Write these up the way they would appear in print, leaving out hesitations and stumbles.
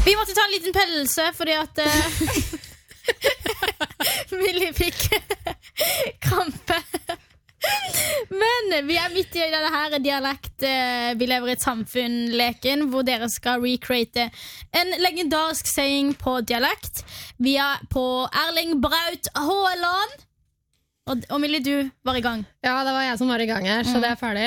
Vi måtte ta en liten pelse fordi at Millie fikk krampe. Men vi midt i denne her dialekt Vi lever i et samfunn-leken hvor dere skal recreate en legendarisk saying på dialekt. Vi på Erling Braut Haaland. Og Millie, du var i gang. Ja, det var jeg som var i gang her, så det ferdig.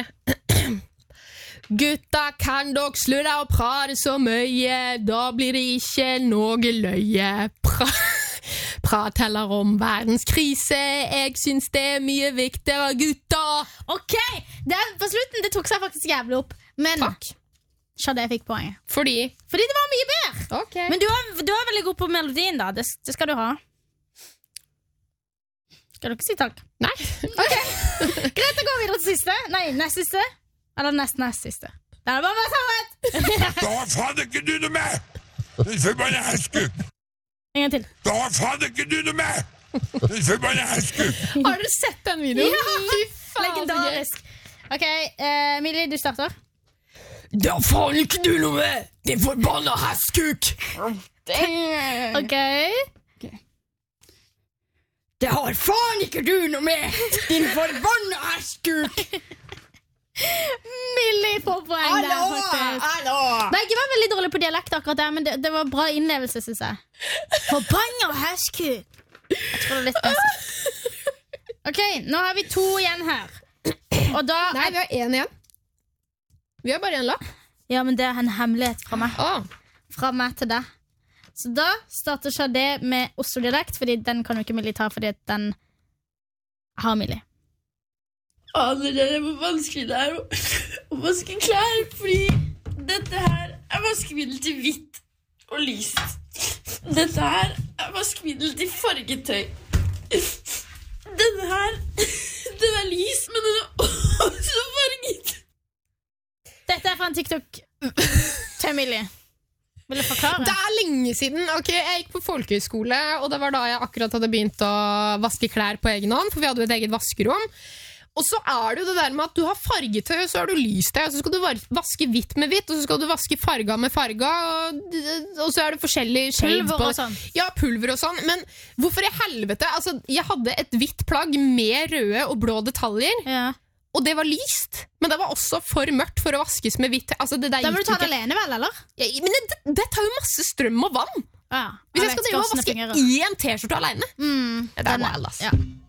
Gutta, kan dere slutte å prate så mye? Da blir det ikke noe løye. Prat heller om verdenskrise. Jeg synes det mye viktigere, gutta. Ok, på slutten det tok seg faktisk jævlig opp. Men Shade fikk poenget. Fordi det var mye bedre. Okay. Men du er veldig god på melodien da. Det skal du ha. Skal du ikke si takk? Nei. Ok, greit å gå videre til siste. Nei, nest siste. Eller nest siste. Det er bare sammen. Da har faen ikke du noe med. Den forbanna hestkuk. En gang til. Da har faen ikke du noe med. Den forbanna hestkuk. Har dere sett den videoen? Ja, fy faen. legendarisk. Ok, Millie, du starter. Da har faen ikke du noe med. Din forbanna hestkuk. Ok. Det har faen ikke du noe med. Din forbanna hestkuk. Millie får poeng der, faktisk. Hallo. Begge var veldig dårlig på dialekt akkurat der, men det var bra innlevelse, synes jeg. Forbanna hestkuk. Jeg tror det er litt best. Ok, nå har vi 2 igjen her. Og da Nei, vi har 1 igjen. Vi har bare 1 lapp. Ja, men det er en hemmelighet fra meg. Fra meg til deg. Så da starter Shade med Oslo-dialekt, fordi den kan jo ikke Millie ta, fordi den har Millie. Aner dere hvor vanskelig det er å vaske klær, fordi dette her er vaskemiddel til hvitt og lyst. Dette her er vaskemiddel til fargetøy. Denne her, den er lys, men den er også farget. Dette er fra en TikTok til Millie. Vil du forklare? Det er lenge siden. Ok, jeg gikk på folkehøyskole, og det var da jeg akkurat hadde begynt å vaske klær på egen hånd, for vi hadde jo et eget vaskerom. Og så er det jo det der med at du har fargetøy, og så har du lystøy, og så skal du vaske hvitt med hvitt, og så skal du vaske farga med farga, og så er det forskjellige shades på. Pulver og sånn. Ja, pulver og sånn. Men hvorfor i helvete? Altså, jeg hadde et hvitt plagg med røde og blå detaljer, og det var lyst, men det var også for mørkt for å vaskes med hvitt. Altså, det der da må du ta det ikke alene vel, eller? Ja, men det tar jo masse strøm og vann. Ja, Hvis jeg skal drive og vaske 1 t-skjorte alene. Det er wild, ass. Ja.